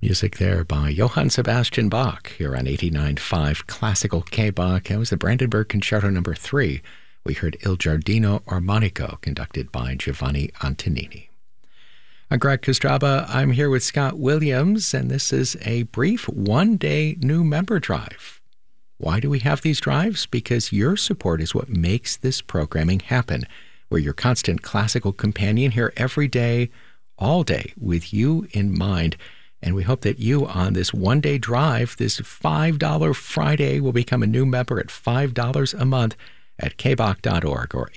Music there by Johann Sebastian Bach here on 89.5 Classical K-Bach. That was the Brandenburg Concerto No. 3. We heard Il Giardino Armonico, conducted by Giovanni Antonini. I'm Greg Kostraba. I'm here with Scott Williams, and this is a brief one-day new member drive. Why do we have these drives? Because your support is what makes this programming happen. We're your constant classical companion here every day, all day, with you in mind. And we hope that you, on this one-day drive, this $5 Friday, will become a new member at $5 a month at kbach.org or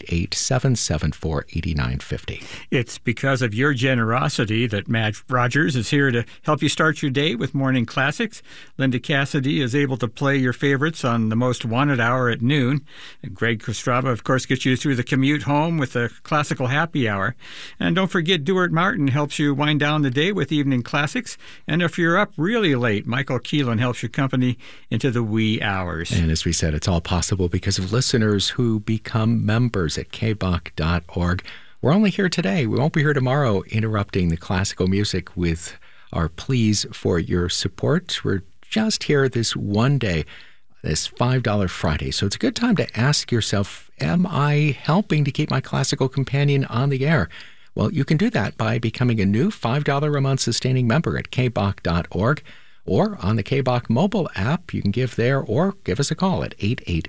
888-774-8950. It's because of your generosity that Matt Rogers is here to help you start your day with morning classics. Linda Cassidy is able to play your favorites on the most wanted hour at noon. And Greg Kostraba, of course, gets you through the commute home with a classical happy hour. And don't forget, Duart Martin helps you wind down the day with evening classics. And if you're up really late, Michael Keelan helps you company into the wee hours. And as we said, it's all possible because of listeners who become members at kbach.org. We're only here today. We won't be here tomorrow interrupting the classical music with our pleas for your support. We're just here this one day, this $5 Friday. So it's a good time to ask yourself, am I helping to keep my classical companion on the air? Well, you can do that by becoming a new $5 a month sustaining member at kbach.org. Or on the K-Bach mobile app, you can give there or give us a call at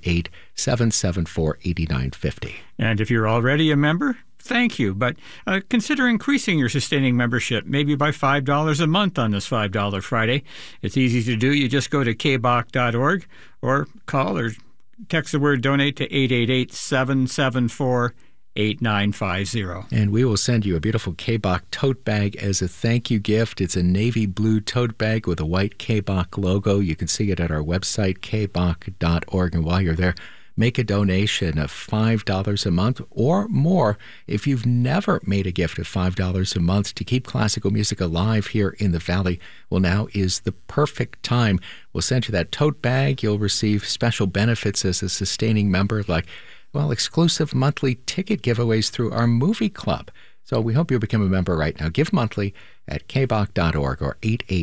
888-774-8950. And if you're already a member, thank you. But consider increasing your sustaining membership, maybe by $5 a month on this $5 Friday. It's easy to do. You just go to kbach.org or call or text the word donate to 888-774-8950. And we will send you a beautiful K-Bach tote bag as a thank you gift. It's a navy blue tote bag with a white K-Bach logo. You can see it at our website, kbach.org. And while you're there, make a donation of $5 a month or more if you've never made a gift of $5 a month to keep classical music alive here in the Valley. Well, now is the perfect time. We'll send you that tote bag. You'll receive special benefits as a sustaining member, like exclusive monthly ticket giveaways through our movie club. So we hope you'll become a member right now. Give monthly at kbach.org or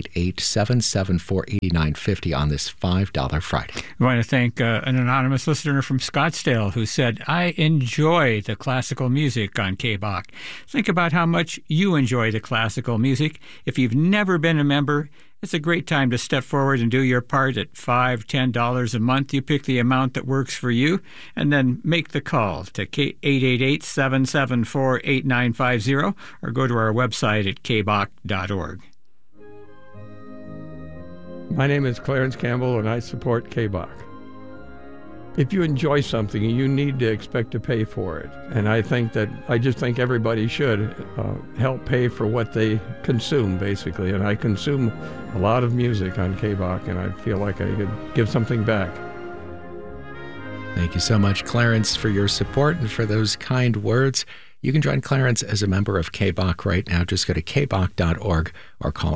888-774-8950 on this $5 Friday. I want to thank an anonymous listener from Scottsdale who said, I enjoy the classical music on K-Bach. Think about how much you enjoy the classical music. If you've never been a member, it's a great time to step forward and do your part at $5, $10 a month. You pick the amount that works for you and then make the call to 888-774-8950 or go to our website at kbach.org. My name is Clarence Campbell and I support K-Bach. If you enjoy something, you need to expect to pay for it. And I just think everybody should help pay for what they consume, basically. And I consume a lot of music on K-Bach, and I feel like I could give something back. Thank you so much, Clarence, for your support and for those kind words. You can join Clarence as a member of K-Bach right now. Just go to kbach.org or call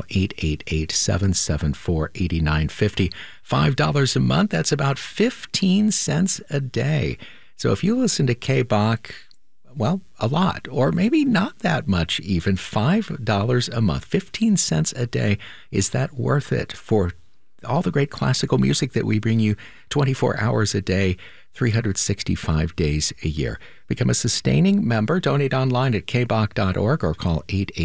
888-774-8950. $5 a month, that's about 15 cents a day. So if you listen to K-Bach, well, a lot, or maybe not that much even, $5 a month, 15 cents a day, is that worth it for all the great classical music that we bring you 24 hours a day, 365 days a year? Become a sustaining member. Donate online at kbach.org or call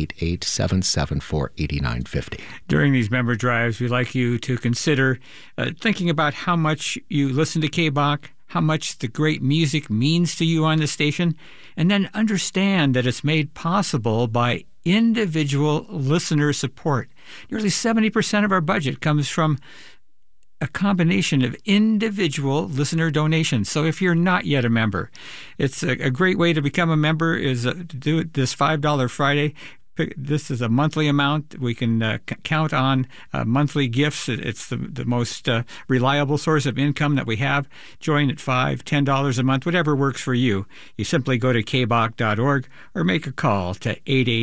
888-774-8950. During these member drives, we'd like you to consider thinking about how much you listen to K-Bach, how much the great music means to you on the station, and then understand that it's made possible by individual listener support. Nearly 70% of our budget comes from a combination of individual listener donations. So if you're not yet a member, it's a great way to become a member is to do it this $5 Friday. This is a monthly amount. We can count on monthly gifts. It's the most reliable source of income that we have. Join at $5, $10 a month, whatever works for you. You simply go to kbach.org or make a call to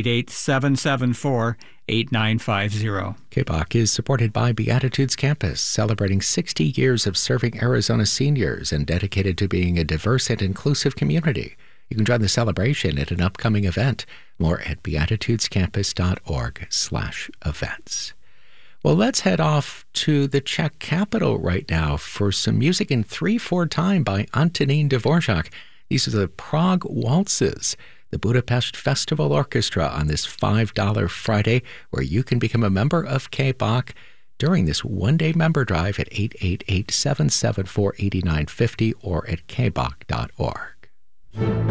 888-774-8950. K-Bach is supported by Beatitudes Campus, celebrating 60 years of serving Arizona seniors and dedicated to being a diverse and inclusive community. You can join the celebration at an upcoming event. More at beatitudescampus.org/events. Well, let's head off to the Czech capital right now for some music in 3/4 time by Antonín Dvořák. These are the Prague Waltzes, the Budapest Festival Orchestra on this $5 Friday, where you can become a member of K-Bach during this one-day member drive at 888-774-8950 or at kbach.org.